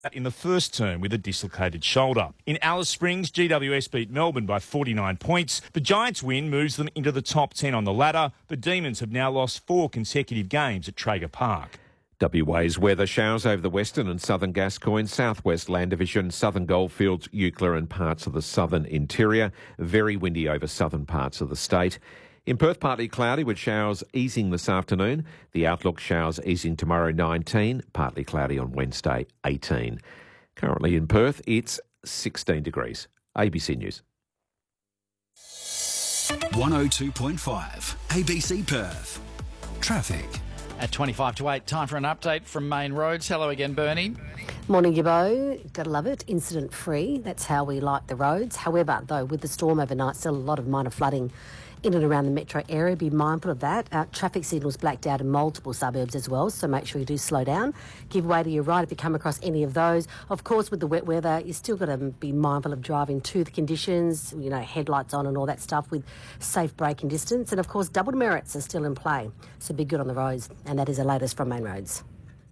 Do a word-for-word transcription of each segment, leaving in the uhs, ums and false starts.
in the first term with a dislocated shoulder. In Alice Springs, G W S beat Melbourne by forty-nine points. The Giants' win moves them into the top ten on the ladder. The Demons have now lost four consecutive games at Traeger Park. W A's weather: showers over the western and southern Gascoyne, southwest Land Division, southern Goldfields, Eucla and parts of the southern interior. Very windy over southern parts of the state. In Perth, partly cloudy with showers easing this afternoon. The outlook: showers easing tomorrow nineteen, partly cloudy on Wednesday eighteen. Currently in Perth, it's sixteen degrees. A B C News. one oh two point five A B C Perth. Traffic. At twenty-five to eight, time for an update from Main Roads. Hello again, Bernie. Morning, Gibbo. Gotta love it. Incident free. That's how we like the roads. However, though, with the storm overnight, still a lot of minor flooding in and around the metro area. Be mindful of that. Uh, traffic signals blacked out in multiple suburbs as well, so make sure you do slow down. Give way to your right if you come across any of those. Of course, with the wet weather, you still got to be mindful of driving to the conditions, you know, headlights on and all that stuff with safe braking distance. And, of course, double merits are still in play, so be good on the roads. And that is the latest from Main Roads.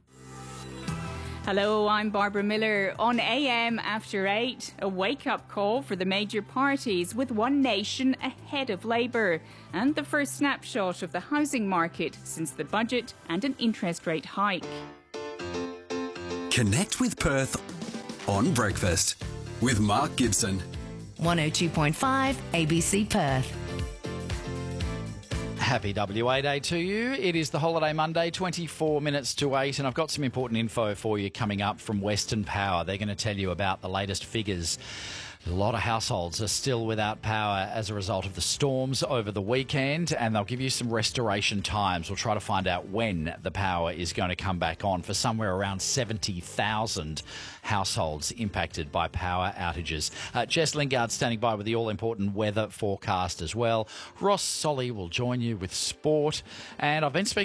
Hello, I'm Barbara Miller. On A M After eight, a wake-up call for the major parties with One Nation ahead of Labour. And the first snapshot of the housing market since the budget and an interest rate hike. Connect with Perth on breakfast with Mark Gibson. one oh two point five A B C Perth. Happy W A Day to you. It is the holiday Monday, twenty-four minutes to eight, and I've got some important info for you coming up from Western Power. They're going to tell you about the latest figures. A lot of households are still without power as a result of the storms over the weekend, and they'll give you some restoration times. We'll try to find out when the power is going to come back on for somewhere around seventy thousand households impacted by power outages. Uh, Jess Lingard standing by with the all-important weather forecast as well. Ross Solly will join you with sport, and I've been speaking